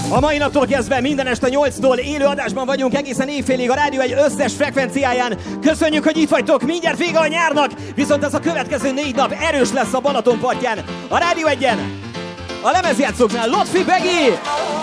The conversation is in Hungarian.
A mai naptól kezdve minden este 8-tól élő adásban vagyunk egészen éjfélig a Rádió Egy összes frekvenciáján. Köszönjük, hogy itt vagytok, mindjárt vége a nyárnak, viszont ez a következő 4 nap erős lesz a Balaton partján. A Rádió Egyen, a lemezjátszóknál Lotfi Begi!